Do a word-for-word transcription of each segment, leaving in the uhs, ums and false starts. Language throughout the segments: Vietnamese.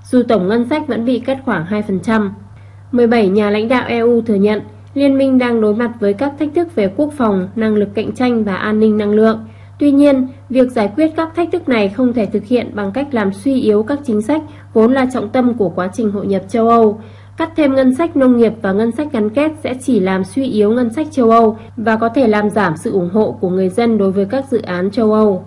dù tổng ngân sách vẫn bị cắt khoảng hai phần trăm. mười bảy nhà lãnh đạo e u thừa nhận liên minh đang đối mặt với các thách thức về quốc phòng, năng lực cạnh tranh và an ninh năng lượng. Tuy nhiên, việc giải quyết các thách thức này không thể thực hiện bằng cách làm suy yếu các chính sách vốn là trọng tâm của quá trình hội nhập châu Âu. Cắt thêm ngân sách nông nghiệp và ngân sách gắn kết sẽ chỉ làm suy yếu ngân sách châu Âu và có thể làm giảm sự ủng hộ của người dân đối với các dự án châu Âu.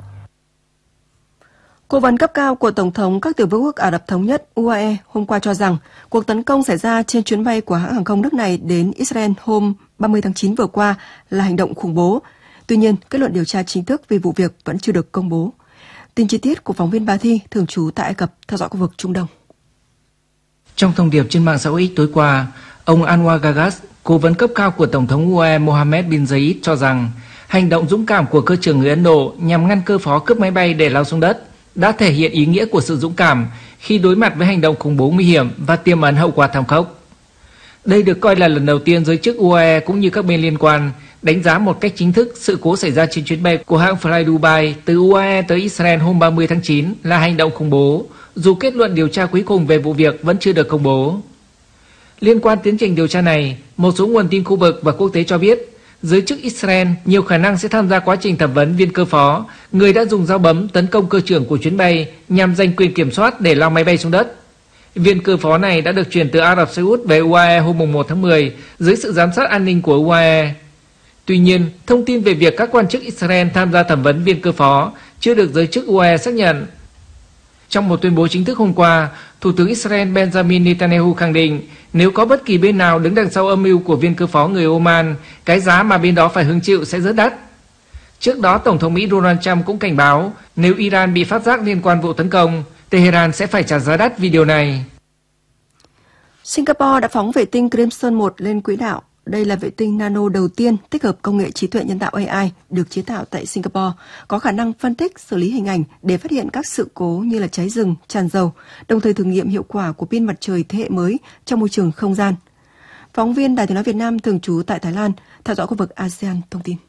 Cố vấn cấp cao của Tổng thống các tiểu vương quốc Ả Rập Thống Nhất U A E hôm qua cho rằng cuộc tấn công xảy ra trên chuyến bay của hãng hàng không nước này đến Israel hôm ba mươi tháng chín vừa qua là hành động khủng bố. Tuy nhiên, kết luận điều tra chính thức về vụ việc vẫn chưa được công bố. Tin chi tiết của phóng viên Bà Thi thường trú tại Ai Cập theo dõi khu vực Trung Đông. Trong thông điệp trên mạng xã hội X tối qua, ông Anwar Gagas, cố vấn cấp cao của Tổng thống u a e Mohammed bin Zayed cho rằng hành động dũng cảm của cơ trưởng người Ấn Độ nhằm ngăn cơ phó cướp máy bay để lao xuống đất đã thể hiện ý nghĩa của sự dũng cảm khi đối mặt với hành động khủng bố nguy hiểm và tiềm ẩn hậu quả thảm khốc. Đây được coi là lần đầu tiên giới chức u a e cũng như các bên liên quan đánh giá một cách chính thức sự cố xảy ra trên chuyến bay của hãng Fly Dubai từ u a e tới Israel hôm ba mươi tháng chín là hành động khủng bố, dù kết luận điều tra cuối cùng về vụ việc vẫn chưa được công bố. Liên quan tiến trình điều tra này, một số nguồn tin khu vực và quốc tế cho biết giới chức Israel nhiều khả năng sẽ tham gia quá trình thẩm vấn viên cơ phó, người đã dùng dao bấm tấn công cơ trưởng của chuyến bay nhằm giành quyền kiểm soát để lao máy bay xuống đất. Viên cơ phó này đã được chuyển từ Ả Rập Xê Út về u a e hôm một tháng mười dưới sự giám sát an ninh của u a e. Tuy nhiên, thông tin về việc các quan chức Israel tham gia thẩm vấn viên cơ phó chưa được giới chức u a e xác nhận. Trong một tuyên bố chính thức hôm qua, Thủ tướng Israel Benjamin Netanyahu khẳng định nếu có bất kỳ bên nào đứng đằng sau âm mưu của viên cơ phó người Oman, cái giá mà bên đó phải hứng chịu sẽ rất đắt. Trước đó, Tổng thống Mỹ Donald Trump cũng cảnh báo nếu Iran bị phát giác liên quan vụ tấn công, Tehran sẽ phải trả giá đắt vì điều này. Singapore đã phóng vệ tinh Crimson một lên quỹ đạo. Đây là vệ tinh nano đầu tiên tích hợp công nghệ trí tuệ nhân tạo A I được chế tạo tại Singapore, có khả năng phân tích, xử lý hình ảnh để phát hiện các sự cố như là cháy rừng, tràn dầu, đồng thời thử nghiệm hiệu quả của pin mặt trời thế hệ mới trong môi trường không gian. Phóng viên Đài Tiếng nói Việt Nam thường trú tại Thái Lan theo dõi khu vực a sê an thông tin.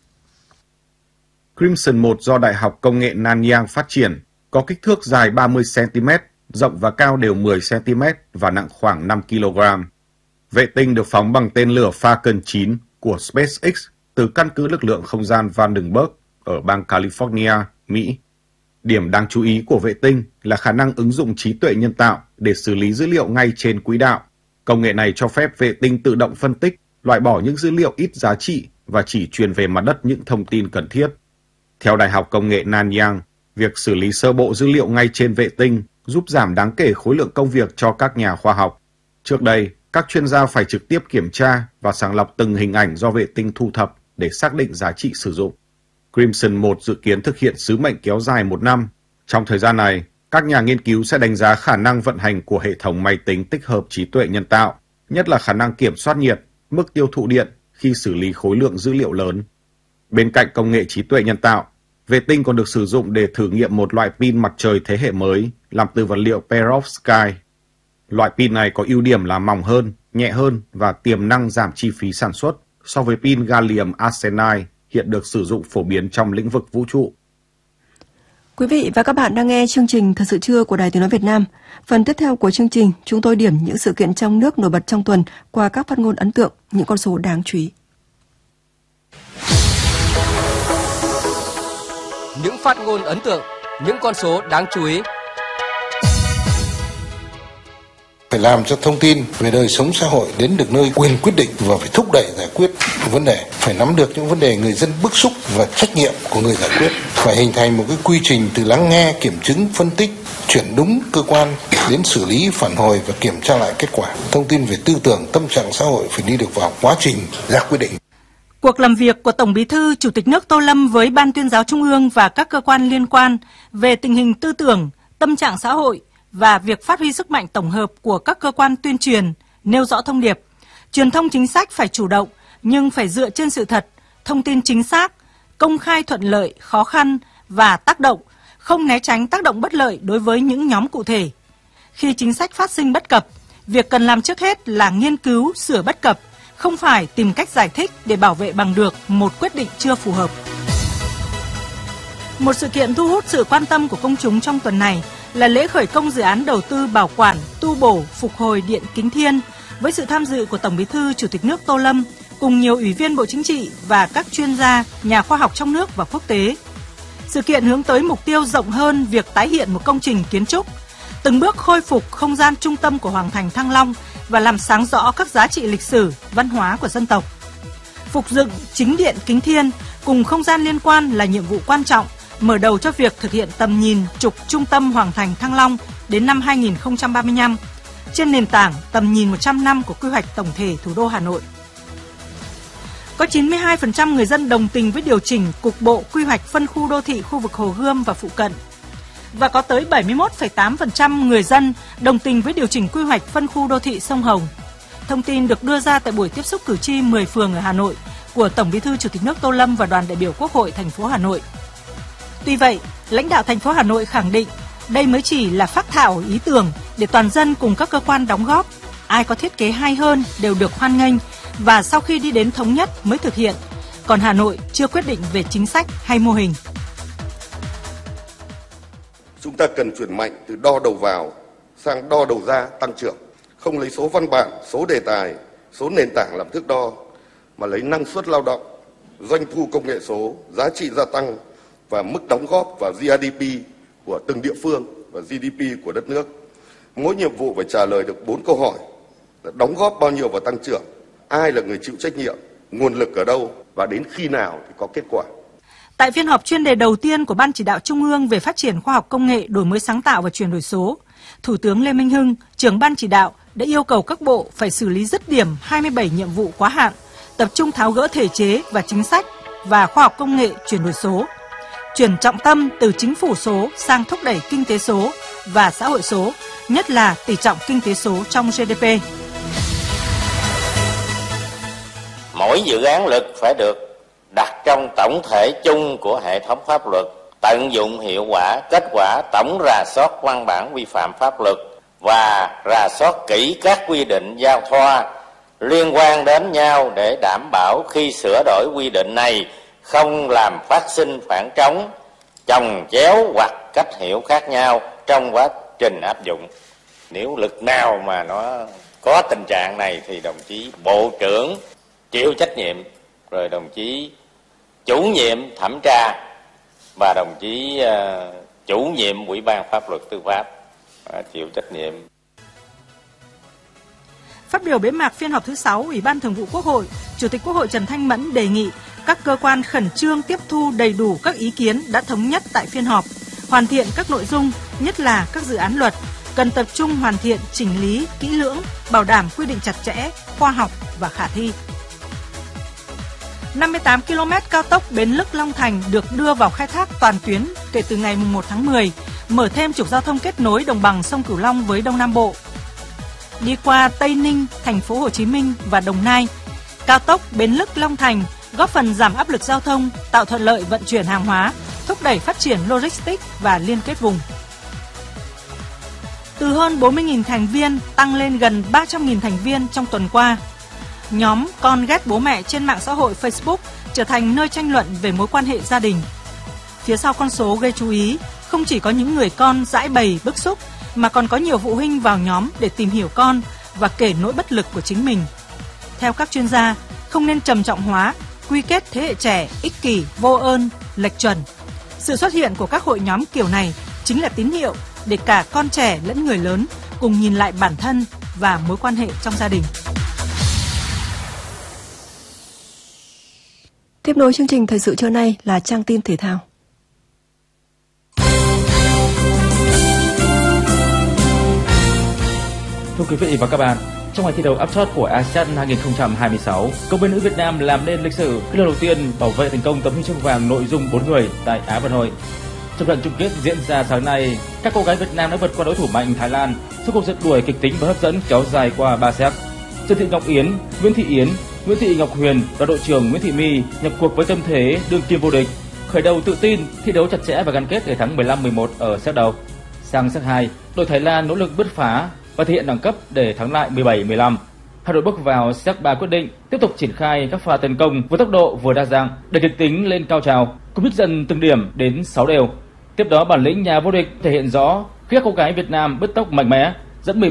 Crimson một do Đại học Công nghệ Nanyang phát triển, có kích thước dài ba mươi xăng-ti-mét, rộng và cao đều mười xăng-ti-mét và nặng khoảng năm ki lô gam. Vệ tinh được phóng bằng tên lửa Falcon chín của SpaceX từ căn cứ lực lượng không gian Vandenberg ở bang California, Mỹ. Điểm đáng chú ý của vệ tinh là khả năng ứng dụng trí tuệ nhân tạo để xử lý dữ liệu ngay trên quỹ đạo. Công nghệ này cho phép vệ tinh tự động phân tích, loại bỏ những dữ liệu ít giá trị và chỉ truyền về mặt đất những thông tin cần thiết. Theo Đại học Công nghệ Nanyang, việc xử lý sơ bộ dữ liệu ngay trên vệ tinh giúp giảm đáng kể khối lượng công việc cho các nhà khoa học. Trước đây, các chuyên gia phải trực tiếp kiểm tra và sàng lọc từng hình ảnh do vệ tinh thu thập để xác định giá trị sử dụng. Crimson một dự kiến thực hiện sứ mệnh kéo dài một năm. Trong thời gian này, các nhà nghiên cứu sẽ đánh giá khả năng vận hành của hệ thống máy tính tích hợp trí tuệ nhân tạo, nhất là khả năng kiểm soát nhiệt, mức tiêu thụ điện khi xử lý khối lượng dữ liệu lớn. Bên cạnh công nghệ trí tuệ nhân tạo, vệ tinh còn được sử dụng để thử nghiệm một loại pin mặt trời thế hệ mới làm từ vật liệu perovskite. Loại pin này có ưu điểm là mỏng hơn, nhẹ hơn và tiềm năng giảm chi phí sản xuất so với pin gallium arsenide hiện được sử dụng phổ biến trong lĩnh vực vũ trụ. Quý vị và các bạn đang nghe chương trình Thật sự trưa của Đài Tiếng nói Việt Nam. Phần tiếp theo của chương trình, chúng tôi điểm những sự kiện trong nước nổi bật trong tuần qua các phát ngôn ấn tượng, những con số đáng chú ý. Những phát ngôn ấn tượng, những con số đáng chú ý. Phải làm cho thông tin về đời sống xã hội đến được nơi quyền quyết định và phải thúc đẩy giải quyết vấn đề. Phải nắm được những vấn đề người dân bức xúc và trách nhiệm của người giải quyết. Phải hình thành một cái quy trình từ lắng nghe, kiểm chứng, phân tích, chuyển đúng cơ quan đến xử lý, phản hồi và kiểm tra lại kết quả. Thông tin về tư tưởng, tâm trạng xã hội phải đi được vào quá trình ra quyết định. Cuộc làm việc của Tổng Bí thư, Chủ tịch nước Tô Lâm với Ban Tuyên giáo Trung ương và các cơ quan liên quan về tình hình tư tưởng, tâm trạng xã hội và việc phát huy sức mạnh tổng hợp của các cơ quan tuyên truyền, nêu rõ thông điệp. Truyền thông chính sách phải chủ động, nhưng phải dựa trên sự thật, thông tin chính xác, công khai thuận lợi, khó khăn và tác động, không né tránh tác động bất lợi đối với những nhóm cụ thể. Khi chính sách phát sinh bất cập, việc cần làm trước hết là nghiên cứu, sửa bất cập, không phải tìm cách giải thích để bảo vệ bằng được một quyết định chưa phù hợp. Một sự kiện thu hút sự quan tâm của công chúng trong tuần này là lễ khởi công dự án đầu tư bảo quản, tu bổ, phục hồi điện Kính Thiên với sự tham dự của Tổng Bí thư Chủ tịch nước Tô Lâm cùng nhiều ủy viên Bộ Chính trị và các chuyên gia, nhà khoa học trong nước và quốc tế. Sự kiện hướng tới mục tiêu rộng hơn việc tái hiện một công trình kiến trúc, từng bước khôi phục không gian trung tâm của Hoàng thành Thăng Long và làm sáng rõ các giá trị lịch sử, văn hóa của dân tộc. Phục dựng chính điện Kính Thiên cùng không gian liên quan là nhiệm vụ quan trọng, mở đầu cho việc thực hiện tầm nhìn trục trung tâm Hoàng thành Thăng Long đến năm hai nghìn không trăm ba mươi lăm, trên nền tảng tầm nhìn một trăm năm của quy hoạch tổng thể thủ đô Hà Nội. Có chín mươi hai phần trăm người dân đồng tình với điều chỉnh cục bộ quy hoạch phân khu đô thị khu vực Hồ Gươm và phụ cận. Và có tới bảy mươi mốt phẩy tám phần trăm người dân đồng tình với điều chỉnh quy hoạch phân khu đô thị sông Hồng. Thông tin được đưa ra tại buổi tiếp xúc cử tri mười phường ở Hà Nội của Tổng Bí thư Chủ tịch nước Tô Lâm và đoàn đại biểu Quốc hội thành phố Hà Nội. Tuy vậy, lãnh đạo thành phố Hà Nội khẳng định đây mới chỉ là phác thảo ý tưởng để toàn dân cùng các cơ quan đóng góp. Ai có thiết kế hay hơn đều được hoan nghênh và sau khi đi đến thống nhất mới thực hiện. Còn Hà Nội chưa quyết định về chính sách hay mô hình. Chúng ta cần chuyển mạnh từ đo đầu vào sang đo đầu ra tăng trưởng. Không lấy số văn bản, số đề tài, số nền tảng làm thước đo, mà lấy năng suất lao động, doanh thu công nghệ số, giá trị gia tăng và mức đóng góp vào giê đê pê của từng địa phương và giê đê pê của đất nước. Mỗi nhiệm vụ phải trả lời được bốn câu hỏi: đóng góp bao nhiêu vào tăng trưởng, ai là người chịu trách nhiệm, nguồn lực ở đâu và đến khi nào thì có kết quả. Tại phiên họp chuyên đề đầu tiên của Ban Chỉ đạo Trung ương về phát triển khoa học công nghệ, đổi mới sáng tạo và chuyển đổi số, Thủ tướng Lê Minh Hưng, trưởng Ban Chỉ đạo, đã yêu cầu các bộ phải xử lý dứt điểm hai mươi bảy nhiệm vụ quá hạn, tập trung tháo gỡ thể chế và chính sách và khoa học công nghệ chuyển đổi số, chuyển trọng tâm từ chính phủ số sang thúc đẩy kinh tế số và xã hội số, nhất là tỷ trọng kinh tế số trong giê đê pê. Mỗi dự án luật phải được đặt trong tổng thể chung của hệ thống pháp luật, tận dụng hiệu quả kết quả tổng rà soát văn bản vi phạm pháp luật và rà soát kỹ các quy định giao thoa liên quan đến nhau để đảm bảo khi sửa đổi quy định này không làm phát sinh phản trống, chồng chéo hoặc cách hiểu khác nhau trong quá trình áp dụng. Nếu luật nào mà nó có tình trạng này thì đồng chí Bộ trưởng chịu trách nhiệm, rồi đồng chí chủ nhiệm thẩm tra và đồng chí uh, chủ nhiệm Ủy ban Pháp luật Tư pháp uh, chịu trách nhiệm. Phát biểu bế mạc phiên họp thứ sáu, Ủy ban Thường vụ Quốc hội, Chủ tịch Quốc hội Trần Thanh Mẫn đề nghị các cơ quan khẩn trương tiếp thu đầy đủ các ý kiến đã thống nhất tại phiên họp, hoàn thiện các nội dung, nhất là các dự án luật, cần tập trung hoàn thiện chỉnh lý kỹ lưỡng, bảo đảm quy định chặt chẽ, khoa học và khả thi. năm mươi tám ki lô mét cao tốc Bến Lức - Long Thành được đưa vào khai thác toàn tuyến kể từ ngày mùng một tháng mười, mở thêm trục giao thông kết nối đồng bằng sông Cửu Long với Đông Nam Bộ. Đi qua Tây Ninh, Thành phố Hồ Chí Minh và Đồng Nai, cao tốc Bến Lức - Long Thành góp phần giảm áp lực giao thông, tạo thuận lợi vận chuyển hàng hóa, thúc đẩy phát triển logistics và liên kết vùng. Từ hơn bốn mươi nghìn thành viên tăng lên gần ba trăm nghìn thành viên trong tuần qua. Nhóm con ghét bố mẹ trên mạng xã hội Facebook trở thành nơi tranh luận về mối quan hệ gia đình. Phía sau con số gây chú ý, không chỉ có những người con giãi bày bức xúc, mà còn có nhiều phụ huynh vào nhóm để tìm hiểu con và kể nỗi bất lực của chính mình. Theo các chuyên gia, không nên trầm trọng hóa, quy kết thế hệ trẻ ích kỷ, vô ơn, lệch chuẩn. Sự xuất hiện của các hội nhóm kiểu này chính là tín hiệu để cả con trẻ lẫn người lớn cùng nhìn lại bản thân và mối quan hệ trong gia đình. Tiếp nối chương trình thời sự trưa nay là trang tin thể thao. Thưa quý vị và các bạn, trong ngày thi đấu áp chót của a sê an hai không hai sáu, công viên nữ Việt Nam làm nên lịch sử khi lần đầu tiên bảo vệ thành công tấm huy chương vàng nội dung bốn người tại Á vận hội. Trong trận chung kết diễn ra sáng nay, các cô gái Việt Nam đã vượt qua đối thủ mạnh Thái Lan sau cuộc rượt đuổi kịch tính và hấp dẫn kéo dài qua ba set. Trần Thị Ngọc Yến, Nguyễn Thị Yến, Nguyễn Thị Ngọc Huyền và đội trưởng Nguyễn Thị My nhập cuộc với tâm thế đương kim vô địch, khởi đầu tự tin, thi đấu chặt chẽ và gắn kết để thắng mười lăm mười một ở set đầu. Sang set hai, đội Thái Lan nỗ lực bứt phá và thể hiện đẳng cấp để thắng lại mười bảy mười lăm. Hai đội bước vào set ba quyết định tiếp tục triển khai các pha tấn công với tốc độ vừa đa dạng để kịch tính lên cao trào, cùng nhích dần từng điểm đến sáu đều. Tiếp đó bản lĩnh nhà vô địch thể hiện rõ khi Phía cô gái Việt Nam bứt tốc mạnh mẽ, dẫn mười